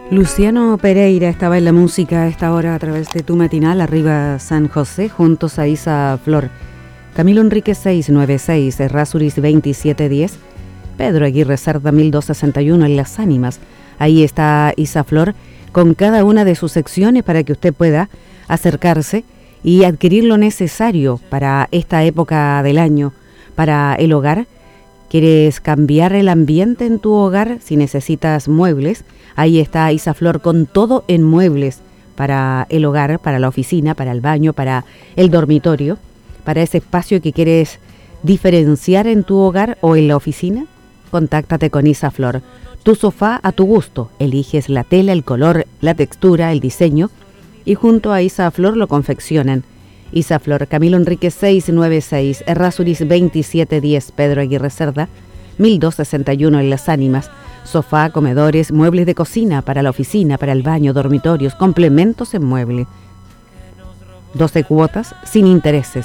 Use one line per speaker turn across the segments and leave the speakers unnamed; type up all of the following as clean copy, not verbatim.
Luciano Pereira estaba en la música a esta hora a través de Tu Matinal, arriba San José, juntos a Isa Flor. Camilo Enrique 696, Errázuriz 2710, Pedro Aguirre Cerda 1261 en Las Ánimas. Ahí está Isa Flor con cada una de sus secciones para que usted pueda acercarse y adquirir lo necesario para esta época del año, para el hogar. ¿Quieres cambiar el ambiente en tu hogar? Si necesitas muebles, ahí está Isa Flor con todo en muebles para el hogar, para la oficina, para el baño, para el dormitorio, para ese espacio que quieres diferenciar en tu hogar o en la oficina. Contáctate con Isa Flor. Tu sofá a tu gusto. Eliges la tela, el color, la textura, el diseño y junto a Isa Flor lo confeccionan. Isa Flor, Camilo Enrique 696, Errázuriz 2710, Pedro Aguirre Cerda 1261 en Las Ánimas. Sofá, comedores, muebles de cocina para la oficina, para el baño, dormitorios, complementos en mueble. 12 cuotas sin intereses.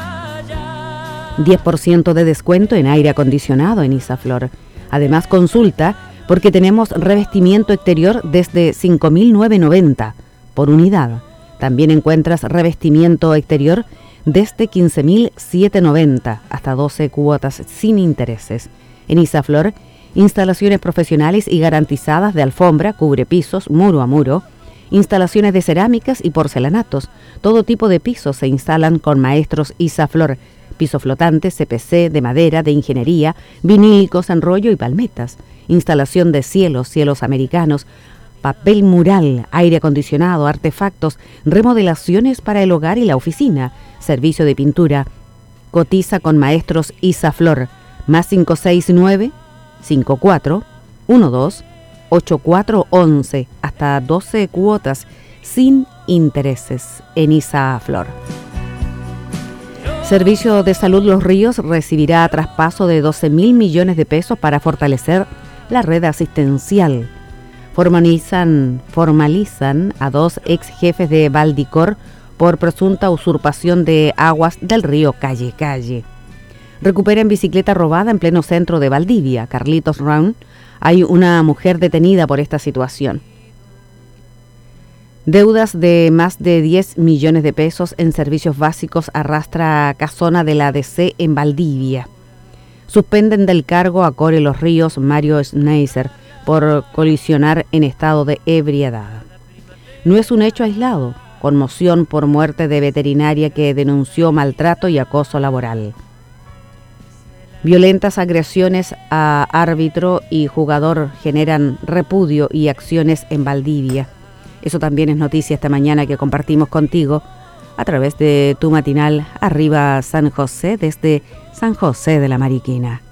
10% de descuento en aire acondicionado en Isa Flor. Además, consulta porque tenemos revestimiento exterior desde 5.990 por unidad. También encuentras revestimiento exterior desde 15.790 hasta 12 cuotas sin intereses. En Isa Flor, instalaciones profesionales y garantizadas de alfombra, cubrepisos, muro a muro, instalaciones de cerámicas y porcelanatos. Todo tipo de pisos se instalan con maestros Isa Flor. Piso flotante, CPC, de madera, de ingeniería, vinílicos, enrollo y palmetas. Instalación de cielos americanos, papel mural, aire acondicionado, artefactos, remodelaciones para el hogar y la oficina, servicio de pintura. Cotiza con maestros Isa Flor, más 569-5412-8411, hasta 12 cuotas sin intereses en Isa Flor. Servicio de Salud Los Ríos recibirá traspaso de 12.000 millones de pesos para fortalecer la red asistencial. Formalizan a 2 ex jefes de Valdicor por presunta usurpación de aguas del río Calle. Recuperan bicicleta robada en pleno centro de Valdivia. Carlitos Round. Hay una mujer detenida por esta situación. Deudas de más de 10 millones de pesos en servicios básicos arrastra Casona de la ADC en Valdivia. Suspenden del cargo a Core Los Ríos Mario Schneiser por colisionar en estado de ebriedad. No es un hecho aislado, conmoción por muerte de veterinaria que denunció maltrato y acoso laboral. Violentas agresiones a árbitro y jugador generan repudio y acciones en Valdivia. Eso también es noticia esta mañana que compartimos contigo a través de Tu Matinal, arriba San José, desde San José de la Mariquina.